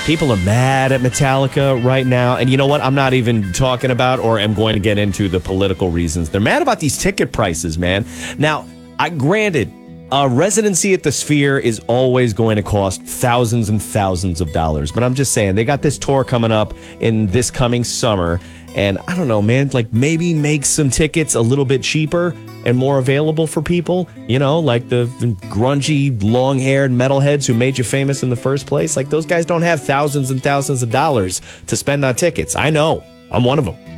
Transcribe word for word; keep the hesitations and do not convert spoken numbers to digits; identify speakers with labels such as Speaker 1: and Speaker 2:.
Speaker 1: People are mad at Metallica right now. And you know what? I'm not even talking about or am going to get into the political reasons. They're mad about these ticket prices, man. Now, I granted, a residency at the Sphere is always going to cost thousands and thousands of dollars. But I'm just saying, they got this tour coming up in this coming summer. And I don't know, man, like maybe make some tickets a little bit cheaper and more available for people, you know, like the, the grungy, long-haired metalheads who made you famous in the first place. Like those guys don't have thousands and thousands of dollars to spend on tickets. I know. I'm one of them.